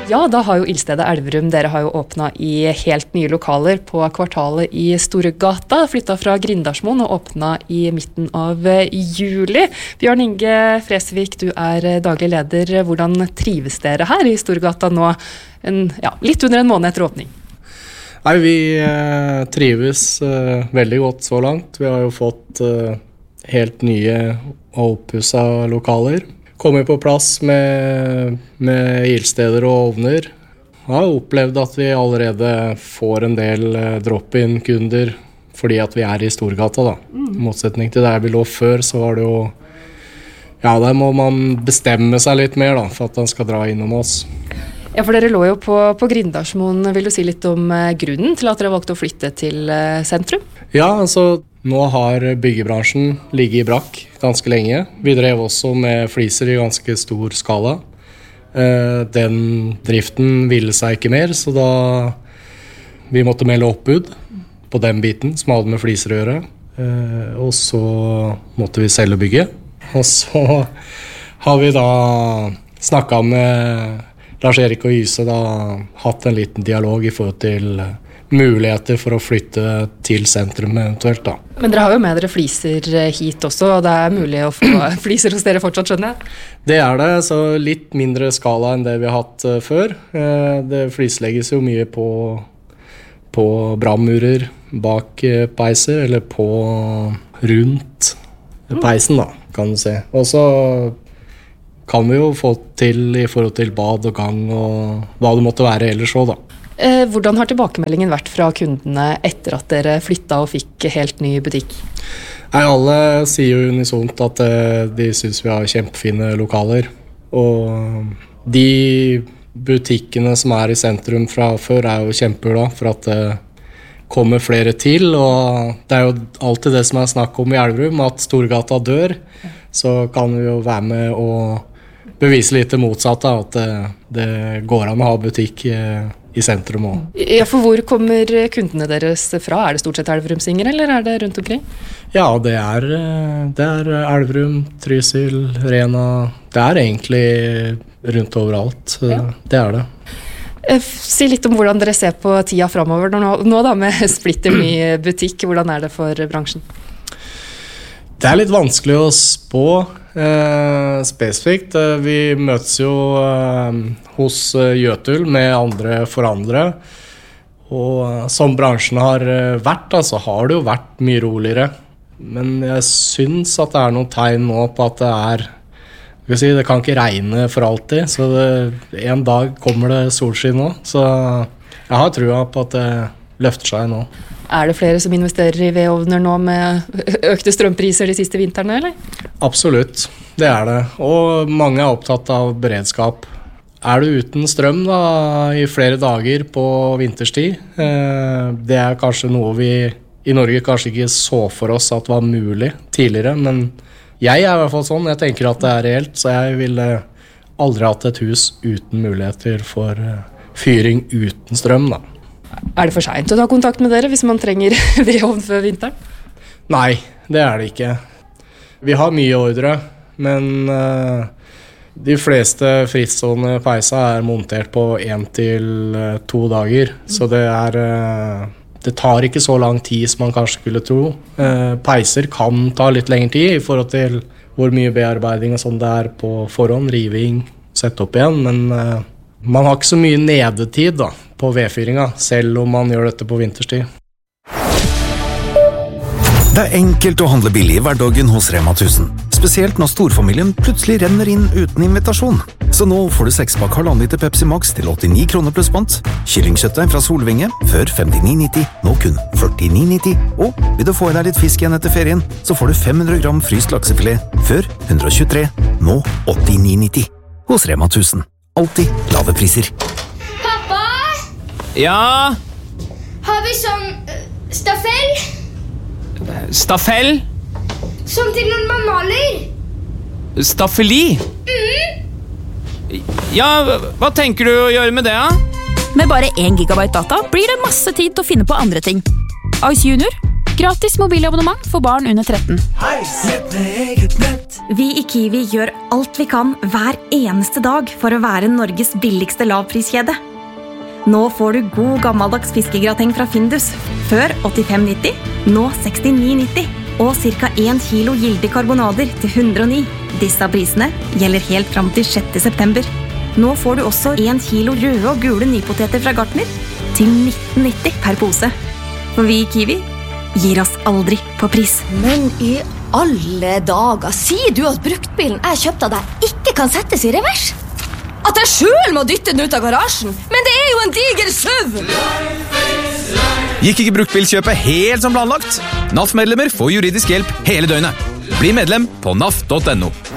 Ja, da har jo Ildstedet Elverum, dere har jo åpnet i helt nye lokaler på kvartalet i Storgata, flyttet fra Grindalsmoen og åpnet i midten av juli. Bjørn Inge Fresvik, du er daglig leder. Hvordan trives dere her i Storgata nå, litt under en måned etter åpning? Nei, vi trives veldig godt så langt. Vi har jo fått helt nye og oppusset lokaler. Kommer på plass med ildsteder og ovner. Jeg har opplevd at vi allerede får en del drop-in-kunder fordi at vi er i Storgata da. I motsetning til der vi lå før, så var det jo... Ja, der må man bestemme seg litt mer da, for at den skal dra innom oss. Ja, for dere lå jo på Grindalsmoen. Vil du si litt om grunnen til at dere valgte å flytte til sentrum? Ja, altså... Nå har byggebransjen ligget i brakk ganske lenge. Vi drev også med fliser i ganske stor skala. Den driften ville seg ikke mer, så da vi måtte melde oppbud på den biten som hadde med fliser å gjøre. Og så måtte vi selge bygget. Og så har vi da snakket med Lars-Erik og Gyse, da hatt en liten dialog i forhold til muligheter for å flytte til sentrum eventuelt da. Men dere har jo med dere fliser hit også, og det er mulig å få fliser hos dere fortsatt, skjønner jeg? Det er det, så litt mindre skala enn det vi har hatt før. Det flislegges jo mye på brannmurer bak peiser, eller på rundt peisen da, kan du se. Og så kan vi jo få til i forhold til bad og gang og hva det måtte være ellers også da. Hvordan har tilbakemeldingen vært fra kundene etter at dere flyttet og fikk helt ny butikk? Nei, alle sier jo unisont at de synes vi har kjempefine lokaler. Og de butikkene som er i sentrum fra før er jo kjempeglad for at det kommer flere til. Og det er jo alltid det som er snakk om i Elverum, at Storgata dør. Så kan vi jo være med og bevise litt det motsatte, at det går an å ha butikk i sentrum også. Ja, for hvor kommer kundene deres fra? Er det stort sett Elverumsinger, eller er det rundt omkring? Ja, det er Elverum, Trysil, Rena. Det er egentlig rundt overalt. Ja. Det er det. Si litt om hvordan dere ser på tida fremover nå da, med splitter ny butikk. Hvordan er det for bransjen? Det er litt vanskelig å spå spesifikt. Vi møtes jo hos Jøtul med andre forhandlere. Og som bransjen har vært, så har det jo vært mye roligere. Men jeg synes at det er noen tegn nå på at det kan ikke regne for alltid. Så en dag kommer det solskinn nå. Så jeg har trua på at det løfter seg nå. Er det flere som investerer i vedovner nå med økte strømpriser de siste vintrene, eller? Absolutt, det er det. Og mange er opptatt av beredskap. Er du uten strøm da, i flere dager på vinterstid? Det er kanskje noe vi i Norge kanskje ikke så for oss at var mulig tidligere, men jeg er i hvert fall sånn. Jeg tenker at det er reelt, så jeg ville aldri hatt et hus uten muligheter for fyring uten strøm da. Er det for sent å ta kontakt med dere hvis man trenger vedovn før vinteren? Nei, det er det ikke. Vi har mye ordre, men de fleste frittstående peisa er montert på 1 til 2 dager. Så det tar ikke så lang tid som man kanskje skulle tro. Peiser kan ta litt lengre tid i forhold til hvor mye bearbeiding og sånn det er på forhånd, riving, sette opp igjen, men man har ikke så mye nedetid da, på vedfyringa, selv om man gjør dette på vinterstid. Det er enkelt å handle billig i hverdagen hos Rema 1000. Spesielt når storfamilien plutselig renner inn uten invitasjon. Så nå får du 6-pakk 1,5 liter Pepsi Max til 89 kroner pluss pant. Kyllingkjøttet fra Solvinge, før 59,90, nå kun 49,90. Og vil du få i deg litt fisk igjen etter ferien, så får du 500 gram fryst laksefilet, før 123, nå 89,90. Hos Rema 1000. Alltid lave priser. Pappa? Ja? Har vi sånn staffell? Staffell? Som til når man maler? Staffeli? Ja, hva tenker du å gjøre med det, da? Med bare 1 gigabyte data blir det masse tid til å finne på andre ting. Ice Junior, Gratis mobilabonnement for barn under 13. Vi i Kiwi gjør alt vi kan hver eneste dag for å være Norges billigste lavpriskjede. Nå får du god gammeldags fiskegrateng fra Findus. Før 85,90, nå 69,90. Og ca. 1 kilo gilde karbonader til 109. Disse prisene gjelder helt fram til 6. september. Nå får du også 1 kilo røde og gule nypoteter fra Gartner til 19,90 per pose. For vi i Kiwi gir oss aldri på pris. Men i alle dager, sier du at bruktbilen jeg kjøpte av deg ikke kan settes i revers? At jeg selv må dytte den ut av garasjen? Men det er jo en diger SUV! Gikk ikke bruktbilkjøpet helt som planlagt? NAF-medlemmer får juridisk hjelp hele døgnet. Bli medlem på naf.no.